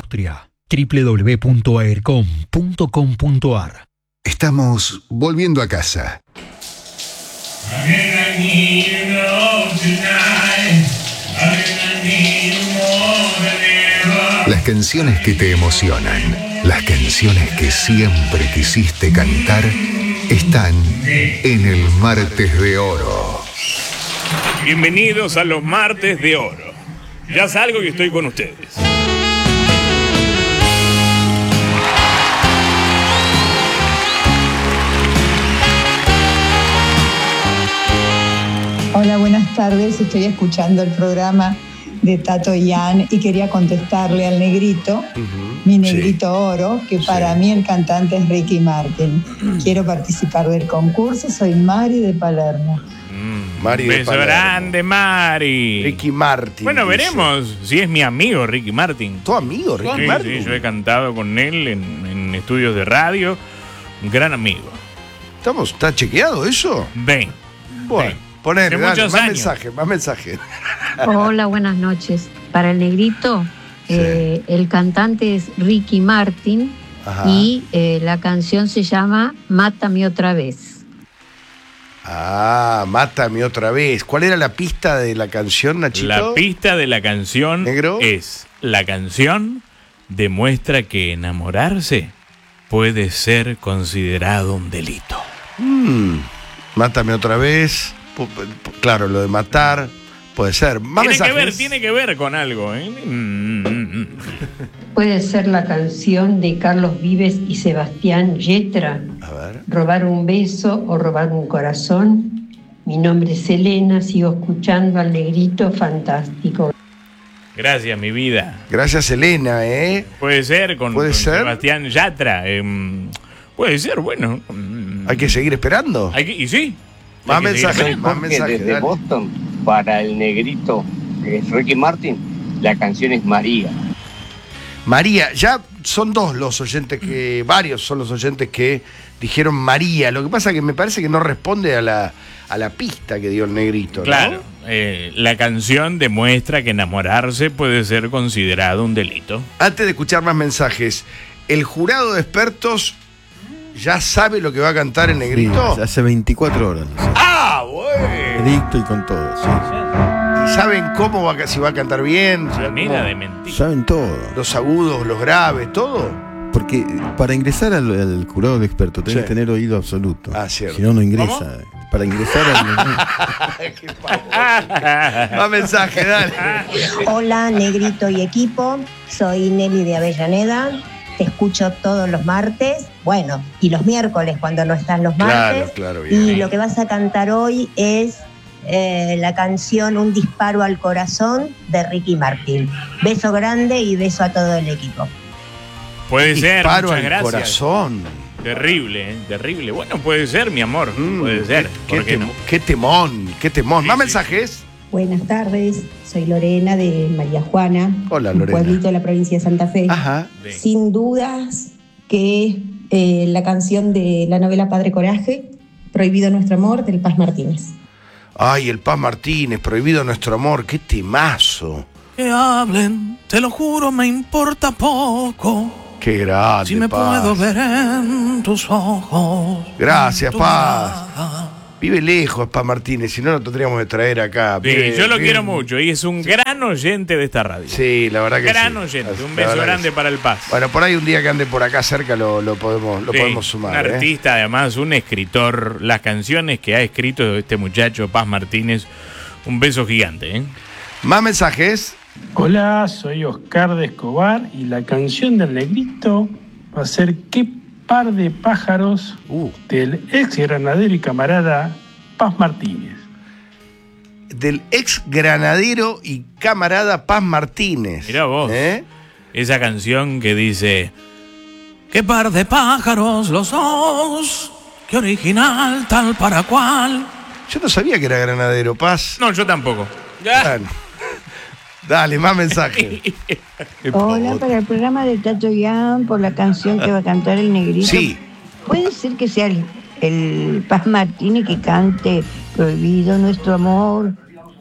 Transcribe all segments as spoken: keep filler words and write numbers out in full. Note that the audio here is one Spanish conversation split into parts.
Austria. doble u doble u doble u punto aircom punto com punto a r. Estamos volviendo a casa. Las canciones que te emocionan, las canciones que siempre quisiste cantar, están en el Martes de Oro. Bienvenidos a los Martes de Oro. Ya salgo y estoy con ustedes. Hola, buenas tardes. Estoy escuchando el programa de Tato Ian y quería contestarle al negrito, uh-huh. mi negrito sí. oro, que para sí. mí el cantante es Ricky Martin. Quiero participar del concurso, soy Mari de Palermo. Mm, Mari de Beso Palermo. Grande, Mari. Ricky Martin. Bueno, dice. Veremos si es mi amigo Ricky Martin. ¿Tu amigo Ricky sí, Martin? Sí, yo he cantado con él en, en estudios de radio. Un gran amigo. ¿Estamos, ¿Está chequeado eso? Ven. Bueno. Ven. Poner, dale, más años. mensaje, más mensaje. Hola, buenas noches. Para el negrito, sí. eh, el cantante es Ricky Martin. Ajá. Y eh, la canción se llama Mátame otra vez. Ah, Mátame otra vez. ¿Cuál era la pista de la canción, Nachito? La pista de la canción ¿Negro? Es la canción demuestra que enamorarse puede ser considerado un delito. Mm, Mátame otra vez. Claro, lo de matar puede ser. Más tiene mensajes. que ver, tiene que ver con algo, ¿eh? Puede ser la canción de Carlos Vives y Sebastián Yatra. A ver. Robar un beso o robar un corazón. Mi nombre es Elena, sigo escuchando al negrito fantástico. Gracias, mi vida. Gracias, Elena, ¿eh? Puede ser con, ¿Puede con ser? Sebastián Yatra. Eh, puede ser, bueno. Hay que seguir esperando. Hay que, y sí. Más mensajes, más mensajes. Desde Boston, para el negrito, que es Ricky Martin, la canción es María. María, ya son dos los oyentes que, varios son los oyentes que dijeron María. Lo que pasa es que me parece que no responde a la, a la pista que dio el negrito, ¿no? Claro, eh, la canción demuestra que enamorarse puede ser considerado un delito. Antes de escuchar más mensajes, el jurado de expertos ya sabe lo que va a cantar el negrito. Sí, hace veinticuatro horas. No sé. ¡Ah, bueno! Edicto y con todo, sí. ¿Y saben cómo va a, si va a cantar bien? Manera de mentir. Saben todo. Los agudos, los graves, todo. Porque para ingresar al, al jurado de expertos tenés sí. que tener oído absoluto. Ah, cierto. Si no, no ingresa. ¿Cómo? Para ingresar al... ¡Qué pavo! Más mensaje, dale. Hola, negrito y equipo. Soy Nelly de Avellaneda. Te escucho todos los martes, bueno, y los miércoles cuando no están los martes. Claro, claro, bien. Y lo que vas a cantar hoy es eh, la canción Un disparo al corazón de Ricky Martin. Beso grande y beso a todo el equipo. Puede Un ser, disparo muchas al gracias. corazón. Terrible, ¿eh? Terrible. Bueno, puede ser, mi amor. Mm, puede ser. Qué, ¿Por qué tem- no? qué temón, qué temón. Sí, Más sí. mensajes. Buenas tardes, soy Lorena de María Juana, Hola, un Lorena. pueblito de la provincia de Santa Fe. Ajá. Sin dudas que eh, la canción de la novela Padre Coraje, Prohibido Nuestro Amor, del Paz Martínez. Ay, el Paz Martínez, Prohibido Nuestro Amor, qué temazo. Que hablen, te lo juro, me importa poco. Qué grande, Si me Paz. puedo ver en tus ojos. Gracias, tu Paz. mirada. Vive lejos, Paz Martínez, si no lo tendríamos que traer acá. Sí, Vive- yo lo vive- quiero mucho y es un gran oyente de esta radio. Sí, la verdad que gran sí. oyente. La Un beso verdad que grande sí. para el Paz. Bueno, por ahí un día que ande por acá cerca lo, lo podemos, lo Sí, podemos sumar. Un ¿eh? artista, además, un escritor. Las canciones que ha escrito este muchacho, Paz Martínez, un beso gigante, ¿eh? Más mensajes. Hola, soy Oscar de Escobar y la canción del negrito va a ser Qué par de pájaros uh. del ex granadero y camarada Paz Martínez. Del ex granadero y camarada Paz Martínez. Mirá vos. ¿Eh? Esa canción que dice: Qué par de pájaros los dos, qué original tal para cual. Yo no sabía que era granadero, Paz. No, yo tampoco. Bueno. Dale, más mensajes. Hola, para el programa de Tato Ian, por la canción que va a cantar el negrito. Sí. ¿Puede ser que sea el, el Paz Martínez que cante Prohibido Nuestro Amor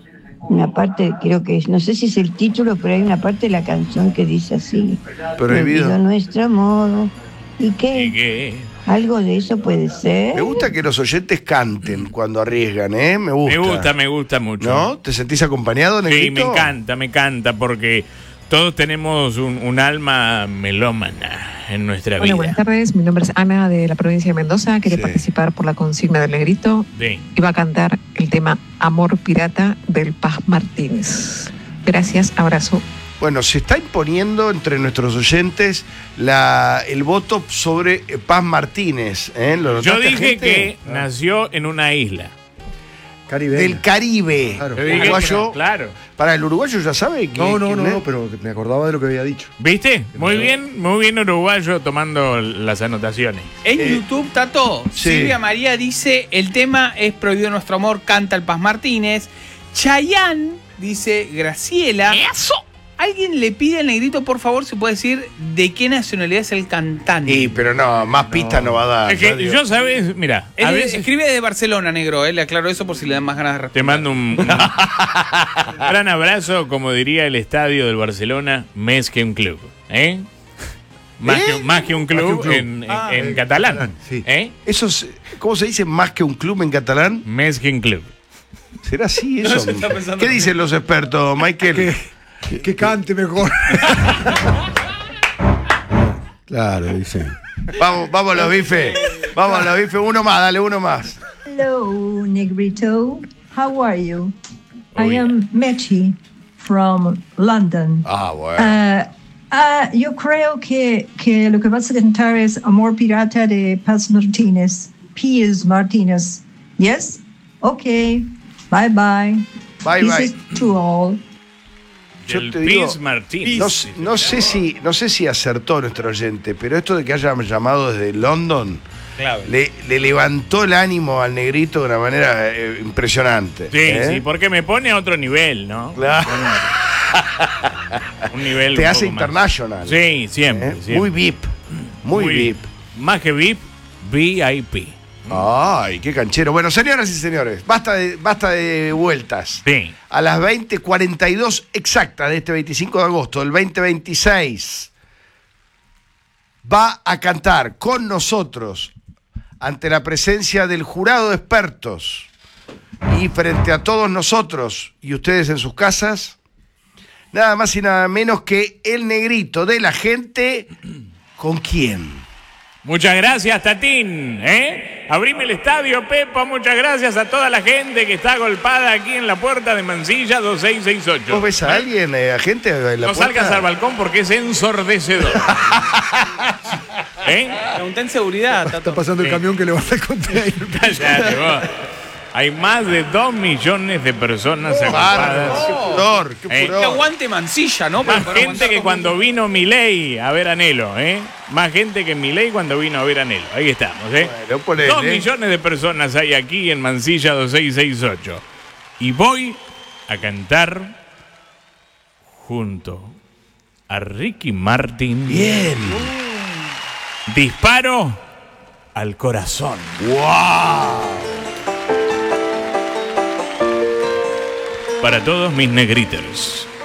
una parte, creo que es, no sé si es el título, pero hay una parte de la canción que dice así. Prohibido nuestro amor. ¿Y qué? ¿Y qué? ¿Algo de eso puede ser? Me gusta que los oyentes canten cuando arriesgan, ¿eh? Me gusta. Me gusta, me gusta mucho. ¿No? ¿Te sentís acompañado, Negrito? Sí, me encanta, me encanta, porque todos tenemos un, un alma melómana en nuestra Hola, vida. buenas tardes. Mi nombre es Ana de la provincia de Mendoza. Quería Sí. participar por la consigna del Negrito. Sí. Iba a cantar el tema Amor Pirata del Paz Martínez. Gracias, abrazo. Bueno, se está imponiendo entre nuestros oyentes la, el voto sobre Paz Martínez. ¿eh? ¿Lo Yo notaste, dije gente? que nació en una isla. Caribeña. Del Caribe. Claro. Yo dije, Uruguayo. claro. Para el uruguayo ya sabe que. No, no, quién no, es. no, pero me acordaba de lo que había dicho. ¿Viste? Muy bien, muy bien uruguayo tomando las anotaciones. En Eh, YouTube, Tato, sí. Silvia María dice, el tema es Prohibido Nuestro Amor, canta el Paz Martínez. Chayanne dice, Graciela. ¡Eso! Alguien le pide al Negrito, por favor, si puede decir de qué nacionalidad es el cantante. Y, pero no, más pistas no, va a dar. Es que digo. yo, ¿sabes? Mira, Él a es- veces escribe desde Barcelona, negro, eh, le aclaro eso por si le dan más ganas de te responder. mando un, un gran abrazo, como diría el estadio del Barcelona, més que un club. ¿Eh? Más, ¿Eh? Que, más que un club, Más que un club. en, en- Ah, en en catalán. catalán, sí. ¿Eh? Eso es- ¿Cómo se dice más que un club en catalán? Més que un club. ¿Será así eso? se está pensando ¿Qué lo dicen los expertos, Michael? Que, que cante mejor. Claro, dice. Vamos, vamos a los bifes. Vamos a los bifes. Uno más, dale uno más. Hello, Negrito. How are you? Oh, I yeah. am Mechi from London. Ah, bueno. Ah, ah, yo creo que, que lo que vas a cantar es Amor Pirata de Paz Martínez. Piers Martínez. Yes? Okay. Bye bye. Bye, Kisses to all. Yo Del te digo, Piz Martínez. no, s- no sé si, no sé si acertó nuestro oyente, pero esto de que haya llamado desde London Clave. le, le levantó el ánimo al Negrito de una manera eh, impresionante. Sí, ¿eh? sí, porque me pone a otro nivel, ¿no? Claro. Un nivel Te un hace poco más. international. Sí, siempre, ¿eh? siempre. Muy V I P. Muy, V I P. Más que V I P, V I P. Ay, qué canchero. Bueno, señoras y señores, basta de, basta de vueltas. Sí. A las veinte cuarenta y dos exacta de este veinticinco de agosto del veinte veintiséis va a cantar con nosotros ante la presencia del jurado de expertos y frente a todos nosotros y ustedes en sus casas, nada más y nada menos que el Negrito de la gente. ¿Con quién? Muchas gracias, Tatín. ¿eh? Abrime el estadio, Pepa. Muchas gracias a toda la gente que está agolpada aquí en la puerta de Mansilla dos seis seis ocho. ¿Vos ves a alguien, eh, a gente en la No puerta? salgas al balcón porque es ensordecedor. ¿Eh? Pregunté en seguridad, Tato. Está pasando el Sí. camión que levanta el container. Cállate, vos. Hay más de dos millones de personas agolpadas. Qué furor, qué Eh, Que furor. aguante Mansilla, ¿no? Para Más poder gente aguantar que dos cuando meses. vino Milei a ver a Nelo, ¿eh? Más gente que Milei cuando vino a ver a Nelo. Ahí estamos, ¿eh? Bueno, ponele. Dos millones de personas hay aquí en Mansilla dos seis seis ocho. Y voy a cantar junto a Ricky Martin. Bien. Disparo al corazón. ¡Wow! Para todos mis negritos.